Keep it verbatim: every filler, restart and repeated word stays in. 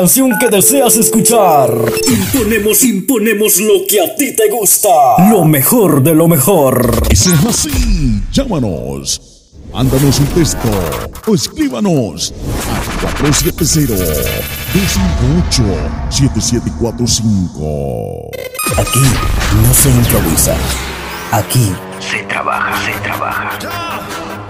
Canción que deseas escuchar. Imponemos, imponemos lo que a ti te gusta. Lo mejor de lo mejor. Eso es así. Llámanos. Mándanos un texto o escríbanos a cuatro siete cero, dos cinco ocho, siete siete cuatro cinco. Aquí no se improvisa. Aquí se trabaja, se trabaja.